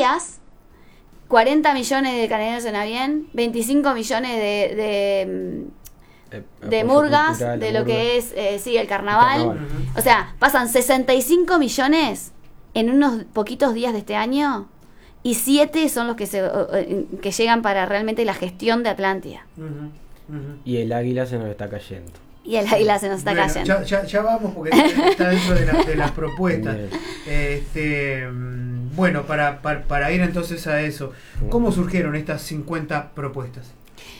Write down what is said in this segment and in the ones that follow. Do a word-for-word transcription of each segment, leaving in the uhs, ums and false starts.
días, cuarenta millones de carabineros en avión, veinticinco millones de... de Eh, de apoyo murgas, cultural, de lo murgas. que es, eh, sí, el carnaval. El carnaval. O sea, pasan sesenta y cinco millones en unos poquitos días de este año y siete son los que se eh, que llegan para realmente la gestión de Atlántida. Uh-huh, uh-huh. Y el águila se nos está cayendo. Y el águila se nos está Bueno, cayendo. ya, ya, ya vamos porque está dentro de, la, de las propuestas. Bien. Este, mm, bueno, para, para, para ir entonces a eso, ¿cómo surgieron estas cincuenta propuestas?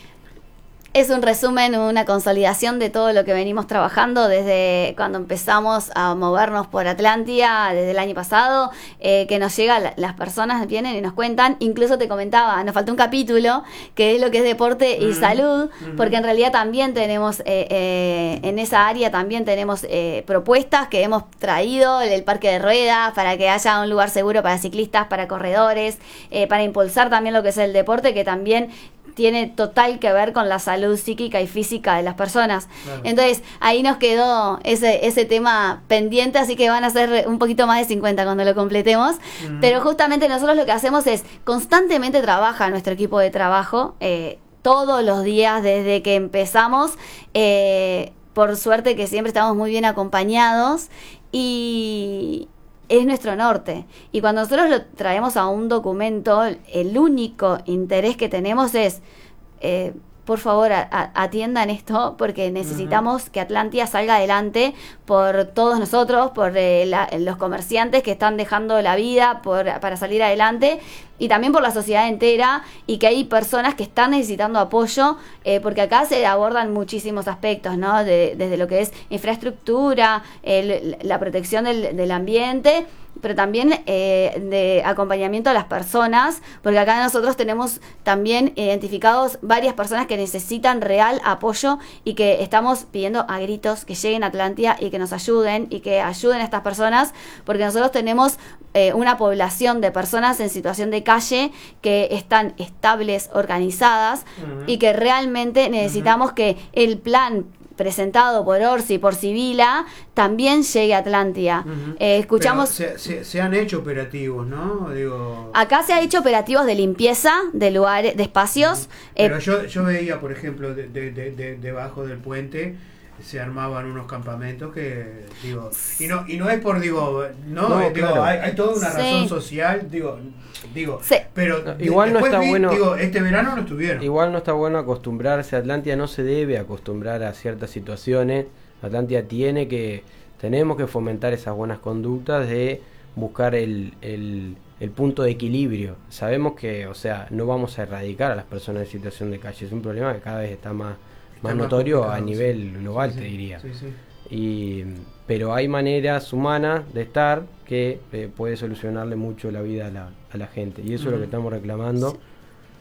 Es un resumen, una consolidación de todo lo que venimos trabajando desde cuando empezamos a movernos por Atlántida, desde el año pasado, eh, que nos llega, la, las personas vienen y nos cuentan, incluso te comentaba, nos faltó un capítulo, que es lo que es deporte y uh-huh. salud, Uh-huh. porque en realidad también tenemos, eh, eh, en esa área también tenemos eh, propuestas que hemos traído, el, el parque de ruedas, para que haya un lugar seguro para ciclistas, para corredores, eh, para impulsar también lo que es el deporte, que también tiene total que ver con la salud psíquica y física de las personas. Claro. Entonces, ahí nos quedó ese, ese tema pendiente, así que van a ser un poquito más de cincuenta cuando lo completemos. Uh-huh. Pero justamente nosotros lo que hacemos es, constantemente trabaja nuestro equipo de trabajo, eh, todos los días desde que empezamos, eh, por suerte que siempre estamos muy bien acompañados y... es nuestro norte. Y cuando nosotros lo traemos a un documento, el único interés que tenemos es, eh, por favor, a, a, atiendan esto, porque necesitamos uh-huh. que Atlántida salga adelante por todos nosotros, por eh, la, los comerciantes que están dejando la vida por, para salir adelante, y también por la sociedad entera, y que hay personas que están necesitando apoyo, eh, porque acá se abordan muchísimos aspectos, ¿no? De, desde lo que es infraestructura, el, la protección del, del ambiente, pero también eh, de acompañamiento a las personas, porque acá nosotros tenemos también identificados varias personas que necesitan real apoyo y que estamos pidiendo a gritos que lleguen a Atlántida y que nos ayuden y que ayuden a estas personas, porque nosotros tenemos eh, una población de personas en situación de calle que están estables, organizadas uh-huh. y que realmente necesitamos uh-huh. que el plan presentado por Orsi, por Sibila, también llegue a Atlántida. Uh-huh. Eh, escuchamos... Se, se, se han hecho operativos, ¿no? Digo... Acá se ha hecho operativos de limpieza de lugares, de espacios. Uh-huh. Pero eh, yo, yo veía, por ejemplo, de, de, de, de, debajo del puente se armaban unos campamentos que, digo, y no y no es por, digo, no, no digo, claro. hay, hay toda una sí. razón social, digo, digo, sí. pero no, igual no está vi, bueno, digo, este verano no estuvieron. Igual no está bueno acostumbrarse, Atlántida no se debe acostumbrar a ciertas situaciones, Atlántida tiene que, tenemos que fomentar esas buenas conductas de buscar el, el, el punto de equilibrio. Sabemos que, o sea, no vamos a erradicar a las personas en situación de calle, es un problema que cada vez está más más notorio a nivel sí. global, sí, te diría. Sí, sí. Y, pero hay maneras humanas de estar que eh, puede solucionarle mucho la vida a la, a la gente. Y eso uh-huh. es lo que estamos reclamando. Sí.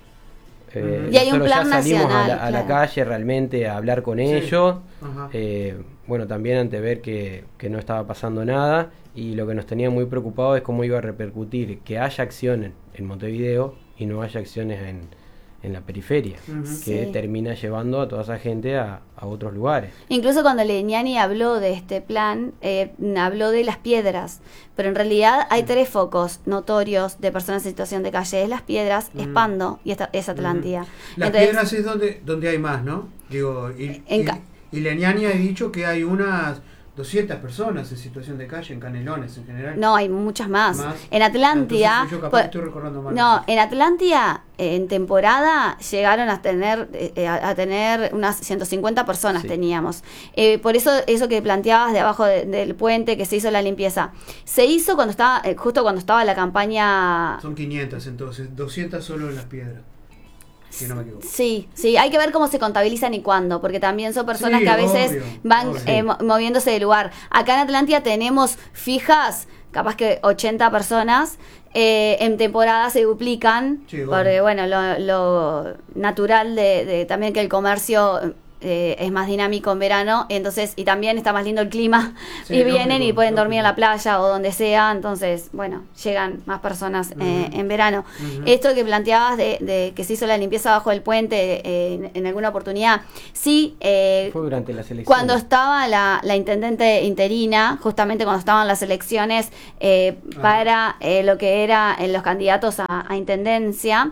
Eh, y hay un plan ya salimos nacional, a la, a la claro. calle realmente a hablar con sí. ellos. Uh-huh. Eh, bueno, también ante ver que, que no estaba pasando nada. Y lo que nos tenía muy preocupado es cómo iba a repercutir que haya acciones en Montevideo y no haya acciones en en la periferia, uh-huh. que sí. termina llevando a toda esa gente a, a otros lugares. Incluso cuando Legnani habló de este plan, eh, habló de las piedras, pero en realidad hay uh-huh. tres focos notorios de personas en situación de calle, es Las Piedras, uh-huh. Espando y esta, es Atlántida. Uh-huh. Las Entonces, Piedras es donde, donde hay más, ¿no? Digo, y, y, y Legnani ha dicho que hay unas doscientas personas en situación de calle en Canelones en general. No, hay muchas más. ¿Más? En Atlántida... Entonces, yo capaz estoy recordando mal. No, en Atlántida, en temporada, llegaron a tener eh, a, a tener unas ciento cincuenta personas sí. teníamos. Eh, por eso, eso que planteabas de abajo de, del puente, que se hizo la limpieza. Se hizo cuando estaba, eh, justo cuando estaba la campaña... Son quinientas entonces, doscientas solo en Las Piedras. Si no me equivoco. Sí, sí, hay que ver cómo se contabilizan y cuándo, porque también son personas sí, que a veces obvio, van obvio. Eh, moviéndose de lugar. Acá en Atlántida tenemos fijas, capaz que ochenta personas, eh, en temporada se duplican, sí, porque bueno, lo, lo natural de, de también que el comercio eh, es más dinámico en verano, entonces, y también está más lindo el clima, sí, y vienen lógico, y pueden lógico. dormir en la playa o donde sea, entonces, bueno, llegan más personas uh-huh. eh, en verano. Uh-huh. Esto que planteabas de, de que se hizo la limpieza bajo el puente eh, en, en alguna oportunidad, sí, eh, fue durante las elecciones. Cuando estaba la, la intendente interina, justamente cuando estaban las elecciones eh, uh-huh. para eh, lo que era eh, los candidatos a, a intendencia,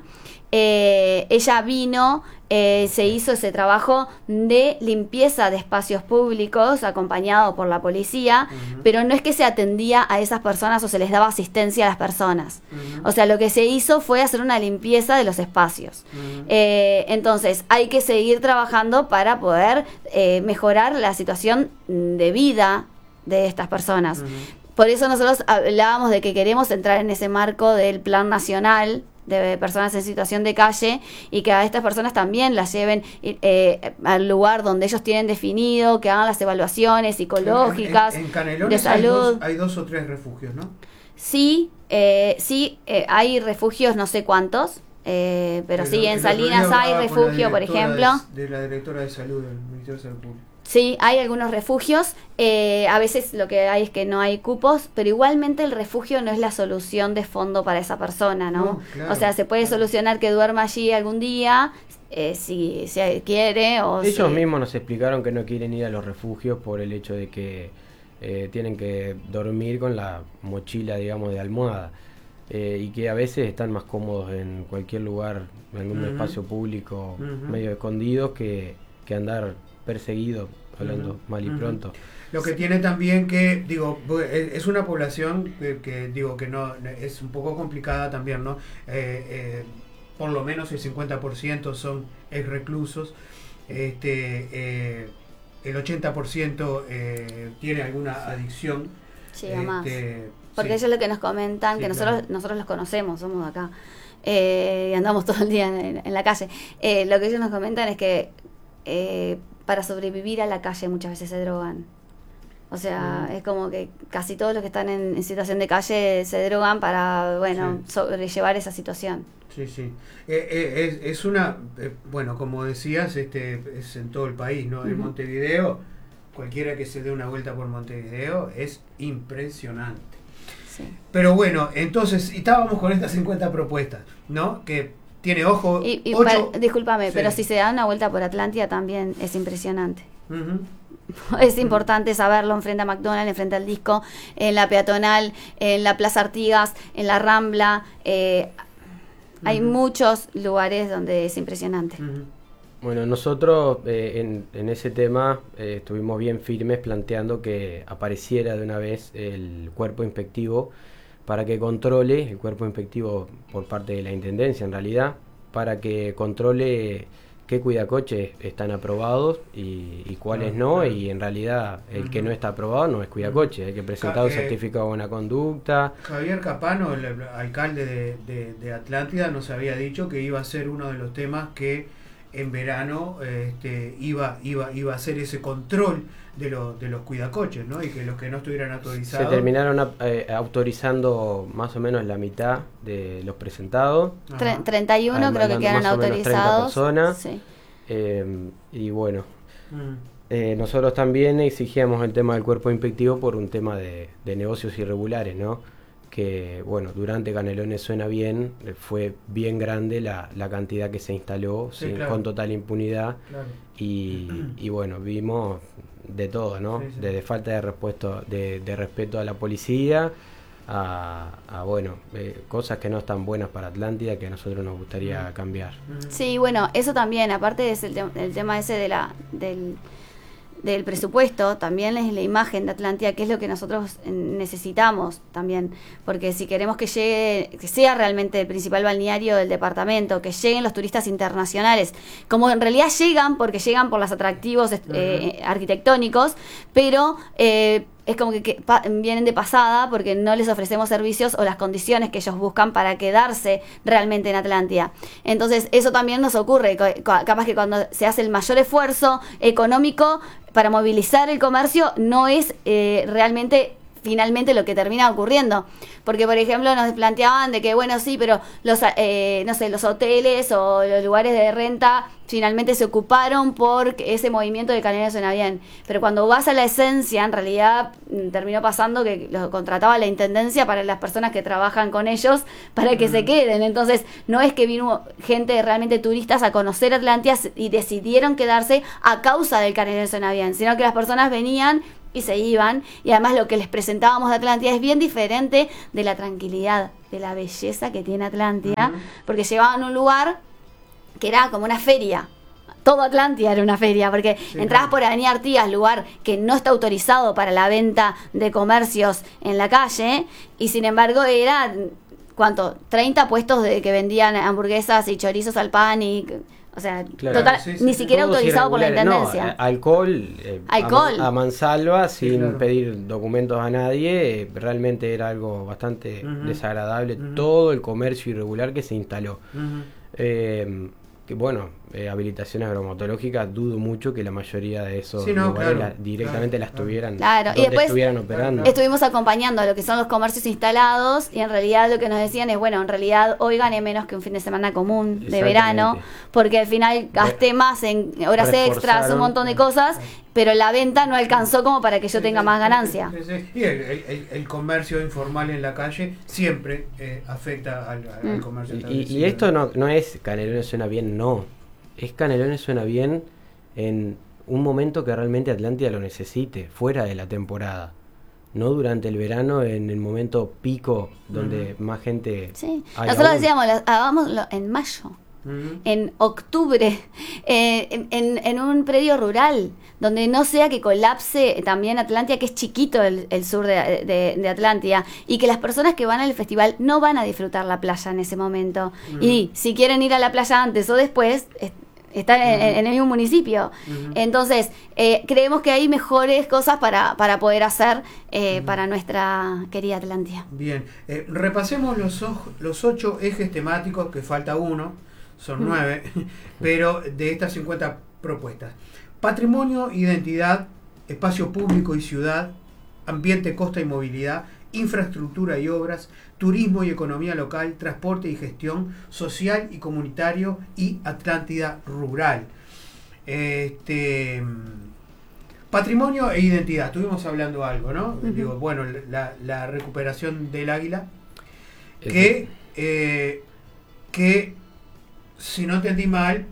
eh, ella vino, eh, se hizo ese trabajo de limpieza de espacios públicos acompañado por la policía, uh-huh. pero no es que se atendía a esas personas o se les daba asistencia a las personas. Uh-huh. O sea, lo que se hizo fue hacer una limpieza de los espacios. Uh-huh. Eh, entonces, hay que seguir trabajando para poder eh, mejorar la situación de vida de estas personas. Uh-huh. Por eso nosotros hablábamos de que queremos entrar en ese marco del Plan Nacional de personas en situación de calle y que a estas personas también las lleven eh, al lugar donde ellos tienen definido, que hagan las evaluaciones psicológicas, en, en, en Canelones de salud. Hay dos, hay dos o tres refugios, ¿no? Sí, eh, sí, eh, hay refugios, no sé cuántos, eh, pero, pero sí, en Salinas hay refugio, por ejemplo. De, de la directora de salud del Ministerio de Salud Pública. Sí, hay algunos refugios, eh, a veces lo que hay es que no hay cupos, pero igualmente el refugio no es la solución de fondo para esa persona, ¿no? no claro, o sea, se puede claro. solucionar que duerma allí algún día, eh, si, si quiere o Ellos si... mismos nos explicaron que no quieren ir a los refugios por el hecho de que eh, tienen que dormir con la mochila, digamos, de almohada. Eh, y que a veces están más cómodos en cualquier lugar, en algún uh-huh. espacio público, uh-huh. medio escondidos, que, que andar perseguido, hablando uh-huh. mal y uh-huh. pronto. Lo que tiene también que, digo, es una población que, que digo, que no es un poco complicada también, ¿no? Eh, eh, por lo menos el cincuenta por ciento son ex reclusos, este, eh, el ochenta por ciento eh, tiene alguna adicción. Sí, además. Este, Porque sí. ellos lo que nos comentan, sí, que nosotros claro. nosotros los conocemos, somos de acá, eh, y andamos todo el día en, en la calle. Eh, lo que ellos nos comentan es que eh, para sobrevivir a la calle muchas veces se drogan. O sea, mm. es como que casi todos los que están en, en situación de calle se drogan para, bueno, sí. sobrellevar esa situación. Sí, sí. Eh, eh, es, es una, eh, bueno, como decías, este es en todo el país, ¿no? En uh-huh. Montevideo, cualquiera que se dé una vuelta por Montevideo es impresionante. Sí. Pero bueno, entonces, estábamos con estas cincuenta propuestas, ¿no? Que tiene ojo. Y, y ocho, para, discúlpame, sí. pero si se da una vuelta por Atlántida también es impresionante. Uh-huh. Es uh-huh. importante saberlo enfrente a McDonald's, enfrente al Disco, en la peatonal, en la Plaza Artigas, en la Rambla. Eh, uh-huh. Hay muchos lugares donde es impresionante. Uh-huh. Bueno, nosotros eh, en, en ese tema eh, estuvimos bien firmes planteando que apareciera de una vez el cuerpo inspectivo para que controle, el cuerpo inspectivo por parte de la Intendencia en realidad, para que controle qué cuidacoches están aprobados y, y cuáles claro, no, claro. y en realidad el uh-huh. que no está aprobado no es cuidacoche, hay que presentar un eh, certificado de buena conducta. Javier Capano, el, el alcalde de, de, de Atlántida, nos había dicho que iba a ser uno de los temas que en verano este, iba, iba, iba a hacer ese control de, lo, de los cuidacoches, ¿no? Y que los que no estuvieran autorizados... Se terminaron eh, autorizando más o menos la mitad de los presentados. Tre- treinta y uno creo que quedaron autorizados. Personas. Sí. Eh, y bueno, mm. eh, nosotros también exigíamos el tema del cuerpo inspectivo por un tema de, de negocios irregulares, ¿no? Que bueno, durante Canelones suena bien, fue bien grande la, la cantidad que se instaló, sí, sin, claro. con total impunidad, claro. y, y bueno, vimos de todo, ¿no? Sí, sí. Desde falta de respeto, de, de respeto a la policía, a, a bueno, eh, cosas que no están buenas para Atlántida, que a nosotros nos gustaría cambiar. Sí, bueno, eso también, aparte es el, te- el tema ese de la del del presupuesto, también es la imagen de Atlántida, que es lo que nosotros necesitamos también, porque si queremos que llegue, que sea realmente el principal balneario del departamento, que lleguen los turistas internacionales, como en realidad llegan, porque llegan por los atractivos eh, uh-huh. arquitectónicos, pero eh, es como que, que pa, vienen de pasada porque no les ofrecemos servicios o las condiciones que ellos buscan para quedarse realmente en Atlántida. Entonces eso también nos ocurre, capaz que cuando se hace el mayor esfuerzo económico para movilizar el comercio no es eh, realmente finalmente lo que termina ocurriendo. Porque, por ejemplo, nos planteaban de que, bueno, sí, pero los, eh, no sé, los hoteles o los lugares de renta finalmente se ocuparon por ese movimiento de Canelón Suena Bien. Pero cuando vas a la esencia, en realidad terminó pasando que lo contrataba la intendencia para las personas que trabajan con ellos para que mm. se queden. Entonces, no es que vino gente realmente turistas a conocer Atlántida y decidieron quedarse a causa del Canelón Suena Bien, sino que las personas venían y se iban, y además lo que les presentábamos de Atlántida es bien diferente de la tranquilidad, de la belleza que tiene Atlántida, uh-huh. porque llevaban a un lugar que era como una feria. Todo Atlántida era una feria, porque sí, entrabas por Avenida Artigas, lugar que no está autorizado para la venta de comercios en la calle, y sin embargo era, ¿cuánto? treinta puestos de que vendían hamburguesas y chorizos al pan y... O sea, claro, total, sí, sí, ni sí, siquiera autorizado por la intendencia. No, alcohol, eh, alcohol. A, a mansalva, sin sí, claro. pedir documentos a nadie, eh, realmente era algo bastante uh-huh. desagradable. Uh-huh. Todo el comercio irregular que se instaló. Uh-huh. Eh, que bueno, eh, habilitaciones bromatológicas, dudo mucho que la mayoría de esos sí, no, lugares claro, la, directamente claro, las tuvieran, claro. Y después estuvieran operando. Estuvimos acompañando a lo que son los comercios instalados y en realidad lo que nos decían es, bueno, en realidad hoy gané menos que un fin de semana común de verano, porque al final gasté más en horas extras, un montón de cosas, pero la venta no alcanzó como para que yo tenga más ganancia. Sí, sí, sí. Y el, el, el comercio informal en la calle siempre eh, afecta al, al mm. comercio. Y, y esto no, no es Canelón Suena Bien, no. Es Canelón Suena Bien en un momento que realmente Atlántida lo necesite, fuera de la temporada. No durante el verano, en el momento pico, donde uh-huh. más gente... Sí, nosotros aún. decíamos, hagámoslo en mayo. Uh-huh. En octubre, eh, en, en, en un predio rural, donde no sea que colapse también Atlántida, que es chiquito el, el sur de, de, de Atlántida, y que las personas que van al festival no van a disfrutar la playa en ese momento. Uh-huh. Y si quieren ir a la playa antes o después, están uh-huh. en, en el mismo municipio. Uh-huh. Entonces, eh, creemos que hay mejores cosas para, para poder hacer eh, uh-huh. para nuestra querida Atlántida. Bien, eh, repasemos los, o- los ocho ejes temáticos, que falta uno. Son nueve, pero de estas cincuenta propuestas: patrimonio, identidad, espacio público y ciudad, ambiente, costa y movilidad, infraestructura y obras, turismo y economía local, transporte y gestión, social y comunitario, y Atlántida rural. Este, patrimonio e identidad, estuvimos hablando algo, ¿no? Uh-huh. Digo, bueno, la, la recuperación del águila, que, eh, que si no entendí mal,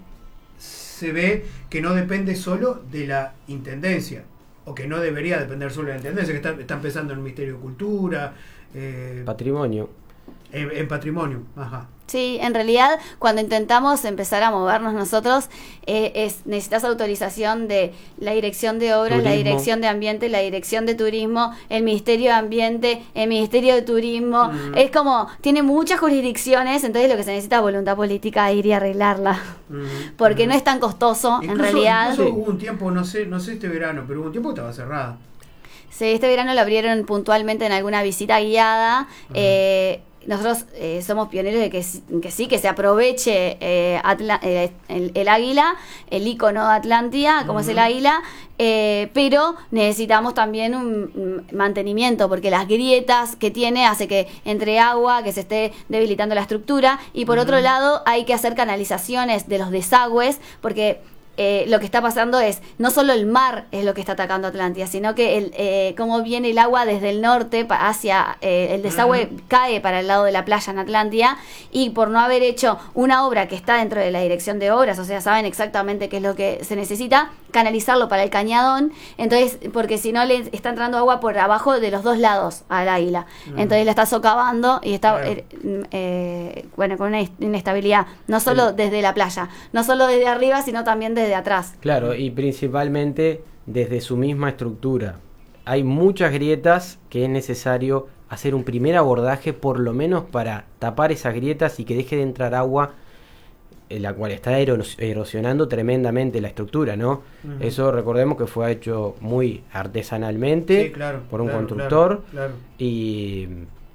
se ve que no depende solo de la intendencia, o que no debería depender solo de la intendencia, que está, está empezando en el Ministerio de Cultura, eh, patrimonio. En, en patrimonio, ajá. Sí, en realidad cuando intentamos empezar a movernos nosotros, eh, es necesitas autorización de la Dirección de Obras, turismo. La Dirección de Ambiente, la Dirección de Turismo, el Ministerio de Ambiente, el Ministerio de Turismo. Mm. Es como, tiene muchas jurisdicciones, entonces lo que se necesita es voluntad política, ir y arreglarla. Mm. Porque mm. no es tan costoso, incluso, en realidad. Incluso hubo un tiempo, no sé, no sé este verano, pero hubo un tiempo que estaba cerrada. Sí, este verano lo abrieron puntualmente en alguna visita guiada. Mm. Eh, Nosotros eh, somos pioneros de que, que sí, que se aproveche eh, Atla- eh, el, el águila, el icono de Atlántida, como uh-huh. es el águila, eh, pero necesitamos también un, un mantenimiento, porque las grietas que tiene hace que entre agua, que se esté debilitando la estructura, y por uh-huh. otro lado hay que hacer canalizaciones de los desagües, porque... Eh, lo que está pasando es, no solo el mar es lo que está atacando Atlántida, sino que el, eh, cómo viene el agua desde el norte hacia eh, el desagüe uh-huh. cae para el lado de la playa en Atlántida, y por no haber hecho una obra que está dentro de la Dirección de Obras, o sea, saben exactamente qué es lo que se necesita, canalizarlo para el cañadón, entonces, porque si no le está entrando agua por abajo de los dos lados al águila, uh-huh. entonces la está socavando y está uh-huh. eh, eh, bueno, con una inestabilidad, no solo uh-huh. desde la playa, no solo desde arriba, sino también desde de atrás. Claro, y principalmente desde su misma estructura. Hay muchas grietas que es necesario hacer un primer abordaje, por lo menos para tapar esas grietas y que deje de entrar agua, en la cual está erosionando tremendamente la estructura, ¿no? Uh-huh. Eso recordemos que fue hecho muy artesanalmente, sí, claro, por un claro, constructor, claro, claro. y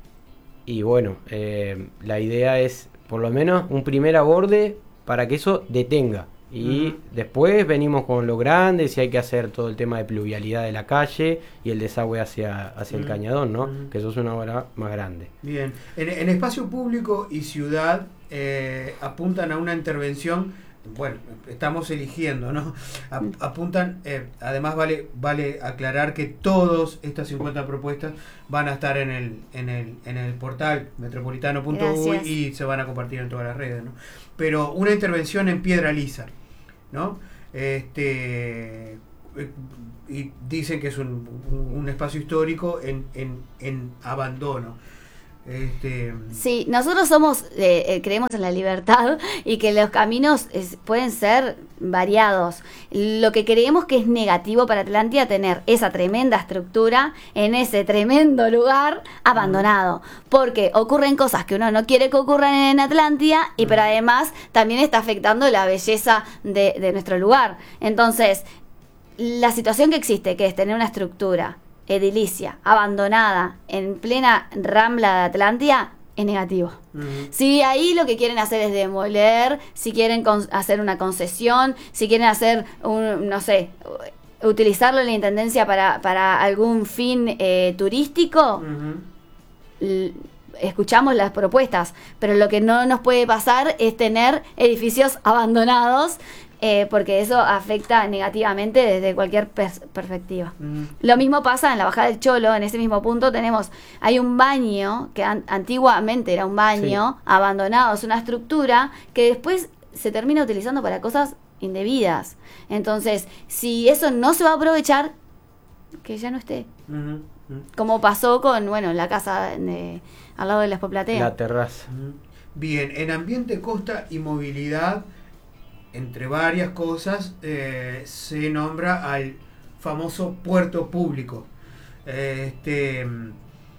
y bueno, eh, la idea es por lo menos un primer aborde para que eso detenga Y Uh-huh. después venimos con lo grande, si hay que hacer todo el tema de pluvialidad de la calle y el desagüe hacia, hacia Uh-huh. el cañadón, ¿no? Uh-huh. Que eso es una obra más grande. Bien, en, en espacio público y ciudad eh, apuntan a una intervención, bueno, estamos eligiendo, ¿no? A- apuntan, eh, además vale vale aclarar que todas estas cincuenta propuestas van a estar en el en el en el portal metropolitano punto uy Gracias. y se van a compartir en todas las redes, ¿no? Pero una intervención en piedra lisa, ¿no? Este eh, y dicen que es un, un, un espacio histórico en, en, en abandono. Este, Sí, nosotros somos, eh, eh, creemos en la libertad y que los caminos es- pueden ser variados. Lo que creemos que es negativo para Atlántida tener esa tremenda estructura en ese tremendo lugar abandonado, porque ocurren cosas que uno no quiere que ocurran en Atlántida y pero además también está afectando la belleza de, de nuestro lugar. Entonces, la situación que existe, que es tener una estructura edilicia, abandonada, en plena rambla de Atlántida, es negativo. ujú. Si ahí lo que quieren hacer es demoler, si quieren con- hacer una concesión, si quieren hacer un, no sé, u- utilizarlo en la intendencia para, para algún fin eh, turístico, Ujú. l- escuchamos las propuestas, pero lo que no nos puede pasar es tener edificios abandonados, eh, porque eso afecta negativamente desde cualquier pers- perspectiva. Ujú. Lo mismo pasa en la bajada del Cholo, en ese mismo punto tenemos, hay un baño, que an- antiguamente era un baño, abandonado, es una estructura que después se termina utilizando para cosas indebidas. Entonces, si eso no se va a aprovechar, que ya no esté. Ujú. Ujú. Como pasó con, bueno, la casa de, al lado de la Expo Platea. La terraza. Ujú. Bien, en ambiente, costa y movilidad, entre varias cosas, eh, se nombra al famoso puerto público. Eh, Este mm,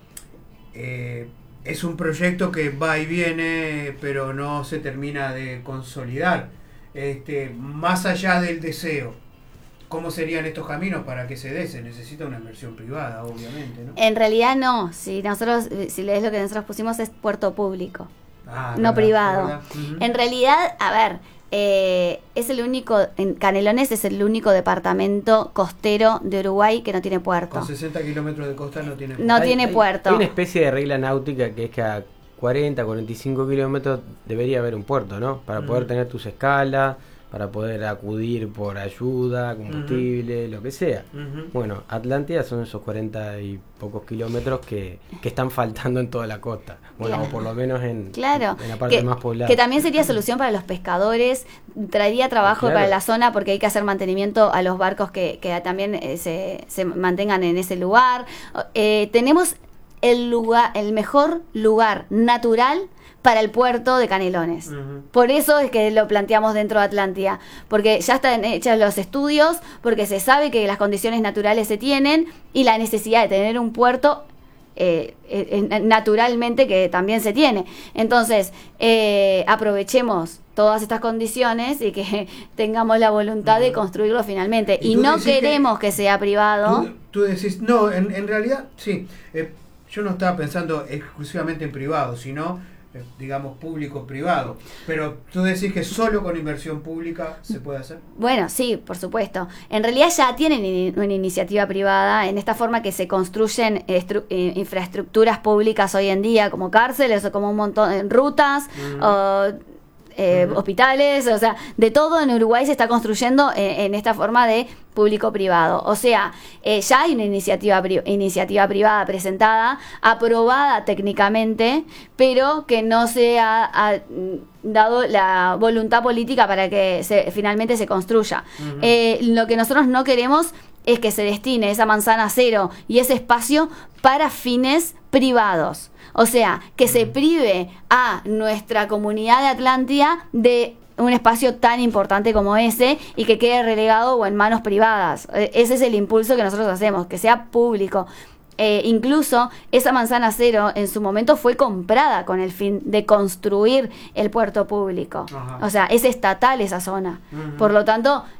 eh, es un proyecto que va y viene, pero no se termina de consolidar. Este, más allá del deseo, ¿cómo serían estos caminos para que se dé? Se necesita una inversión privada, obviamente, ¿no? En realidad no, si nosotros, si lees lo que nosotros pusimos es puerto público, Ah, no verdad, privado. verdad. Ujú. En realidad, a ver, eh, es el único, en Canelones es el único departamento costero de Uruguay que no tiene puerto. Con sesenta kilómetros de costa no tiene... No tiene puerto. Hay una especie de regla náutica que es que a cuarenta, cuarenta y cinco kilómetros debería haber un puerto, ¿no? Para poder Mm. tener tus escalas, para poder acudir por ayuda, combustible, lo que sea. Ujú. Bueno, Atlántida son esos cuarenta y pocos kilómetros que, que están faltando en toda la costa. Bueno, Claro. o por lo menos en, Claro, en la parte que, más poblada. que también sería solución para los pescadores, traería trabajo Claro. para la zona porque hay que hacer mantenimiento a los barcos que, que también eh, se, se mantengan en ese lugar. Eh, tenemos el lugar, el mejor lugar natural para el puerto de Canelones. Ujú. Por eso es que lo planteamos dentro de Atlántida, porque ya están hechos los estudios, porque se sabe que las condiciones naturales se tienen y la necesidad de tener un puerto eh, eh, eh, naturalmente que también se tiene. Entonces, eh, aprovechemos todas estas condiciones y que tengamos la voluntad de construirlo finalmente. Y Y tú no decís que- queremos que, sea privado. Tú, tú decís, no, en, en realidad, sí, eh, yo no estaba pensando exclusivamente en privado, sino, eh, digamos, público-privado. Pero tú decís que solo con inversión pública se puede hacer. Bueno, sí, por supuesto. En realidad ya tienen in- una iniciativa privada en esta forma que se construyen estru- eh, infraestructuras públicas hoy en día, como cárceles o como un montón de rutas, Mm. o eh, Ujú. hospitales, o sea, de todo en Uruguay se está construyendo en, en esta forma de público-privado. O sea, eh, ya hay una iniciativa, pri- iniciativa privada presentada, aprobada técnicamente, pero que no se ha, ha, mm, dado la voluntad política para que se, finalmente se construya. Ujú. Eh, lo que nosotros no queremos es que se destine esa manzana cero y ese espacio para fines privados. O sea, que se prive a nuestra comunidad de Atlántida de un espacio tan importante como ese y que quede relegado o en manos privadas. Eh, Ese es el impulso que nosotros hacemos, que sea público. Eh, incluso esa manzana cero en su momento fue comprada con el fin de construir el puerto público. Ajá. O sea, es estatal esa zona. Ujú. Por lo tanto,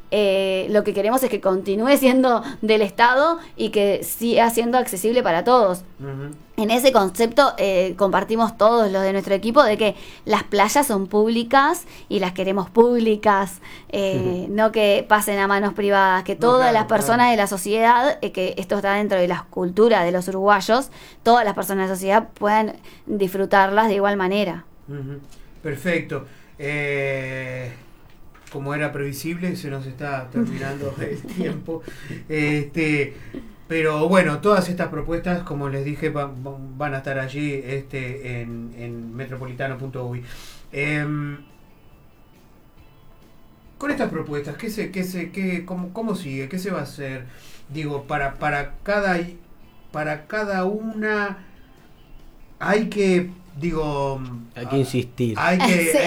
eh, lo que queremos es que continúe siendo del Estado y que siga siendo accesible para todos. Uh-huh. En ese concepto eh, compartimos todos los de nuestro equipo de que las playas son públicas y las queremos públicas, eh, uh-huh. no que pasen a manos privadas, que todas no, claro, las personas claro. de la sociedad, eh, que esto está dentro de la cultura de los uruguayos, todas las personas de la sociedad puedan disfrutarlas de igual manera. Uh-huh. Perfecto. Eh... Como era previsible, se nos está terminando el tiempo. Este, pero bueno, todas estas propuestas, como les dije, van, van a estar allí este, en, en metropolitano punto uy. Eh, con estas propuestas, ¿qué se, qué se, qué, cómo, cómo sigue? ¿Qué se va a hacer? Digo, para, para cada para cada una hay que, digo, hay que insistir. Hay que, sí.